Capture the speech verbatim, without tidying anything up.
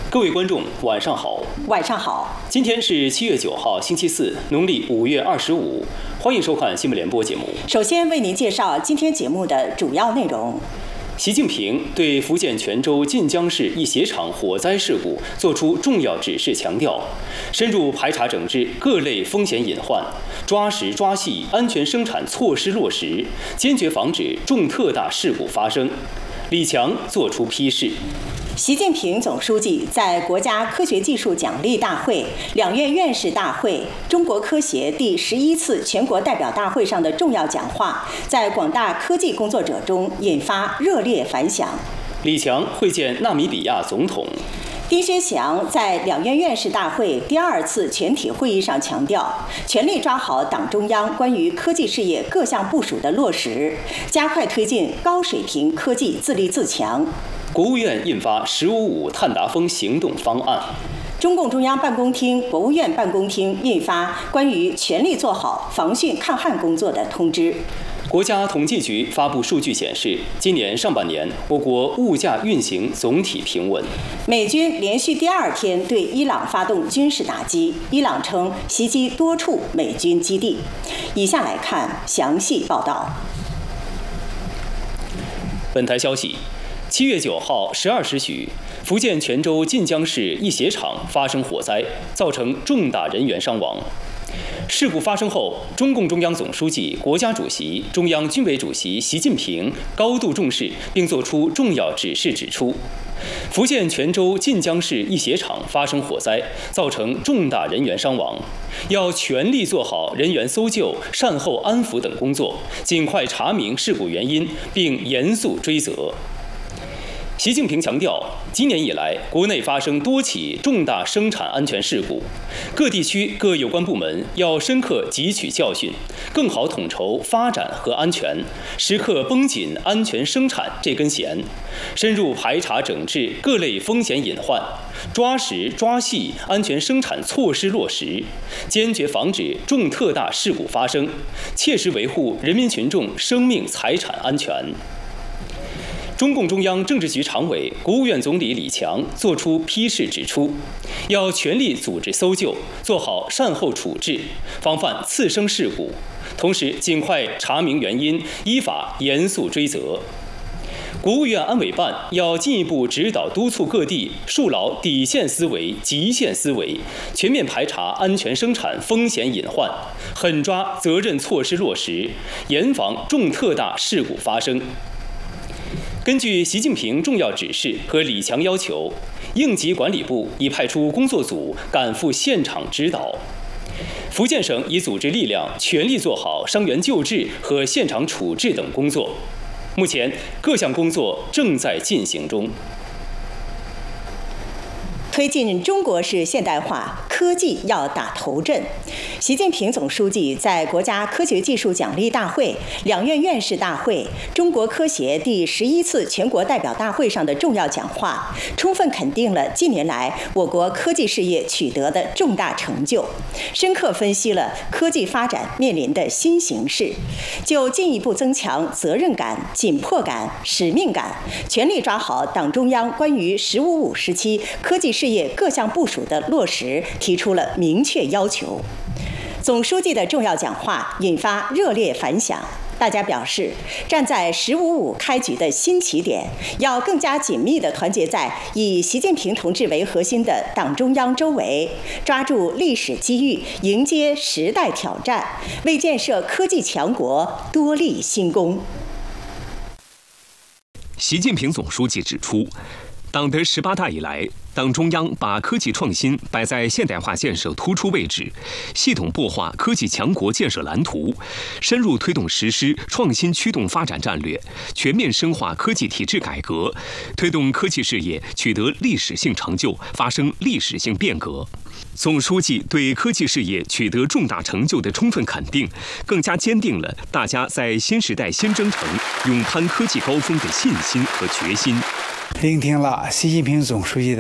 各位观众，晚上好。 晚上好。 今天是七月九号，星期四，农历五月二十五。欢迎收看新闻联播节目。 首先为您介绍今天节目的主要内容。 习近平对福建泉州晋江市一鞋厂火灾事故作出重要指示，强调深入排查整治各类风险隐患，抓实抓细安全生产措施落实，坚决防止重特大事故发生。李强作出批示。 习近平总书记在国家科学技术奖励大会、两院院士大会、中国科协第十一次全国代表大会上的重要讲话，在广大科技工作者中引发热烈反响。 李强会见纳米比亚总统。 丁薛祥在两院院士大会第二次全体会议上强调，全力抓好党中央关于科技事业各项部署的落实，加快推进高水平科技自立自强。 国务院印发“十五五”碳达峰行动方案。 中共中央办公厅、国务院办公厅印发关于全力做好防汛抗旱工作的通知。 国家统计局发布数据显示，今年上半年我国物价运行总体平稳。 美军连续第二天对伊朗发动军事打击，伊朗称袭击多处美军基地。以下来看详细报道。 本台消息。七月九号十二时许，福建泉州晋江市一鞋厂发生火灾，造成重大人员伤亡。事故发生后，中共中央总书记、国家主席、中央军委主席习近平高度重视，并作出重要指示，指出，福建泉州晋江市一鞋厂发生火灾，造成重大人员伤亡，要全力做好人员搜救、善后安抚等工作，尽快查明事故原因，并严肃追责。习近平强调，今年以来，国内发生多起重大生产安全事故，各地区各有关部门要深刻汲取教训，更好统筹发展和安全，时刻绷紧安全生产这根弦，深入排查整治各类风险隐患，抓实抓细安全生产措施落实，坚决防止重特大事故发生，切实维护人民群众生命财产安全。中共中央政治局常委、国务院总理李强作出批示，指出，要全力组织搜救，做好善后处置，防范次生事故，同时尽快查明原因，依法严肃追责。国务院安委办要进一步指导督促各地树牢底线思维、极限思维，全面排查安全生产风险隐患，狠抓责任措施落实，严防重特大事故发生。根据习近平重要指示和李强要求，应急管理部已派出工作组赶赴现场指导。福建省已组织力量全力做好伤员救治和现场处置等工作，目前各项工作正在进行中。 推进中国式现代化，科技要打头阵。习近平总书记在国家科学技术奖励大会、两院院士大会、中国科协第十一次全国代表大会上的重要讲话，充分肯定了近年来我国科技事业取得的重大成就，深刻分析了科技发展面临的新形势，就进一步增强责任感、紧迫感、使命感，全力抓好党中央关于“十五五”时期科技事业各项部署的落实，提出了明确要求。总书记的重要讲话引发热烈反响，大家表示，站在“十五五”开局的新起点，要更加紧密地团结在以习近平同志为核心的党中央周围，抓住历史机遇，迎接时代挑战，为建设科技强国多立新功。 习近平总书记指出，党的十八大以来，党中央把科技创新摆在现代化建设突出位置，系统擘画科技强国建设蓝图，深入推动实施创新驱动发展战略，全面深化科技体制改革，推动科技事业取得历史性成就，发生历史性变革。总书记对科技事业取得重大成就的充分肯定，更加坚定了大家在新时代新征程勇攀科技高峰的信心和决心。 聆听了习近平总书记的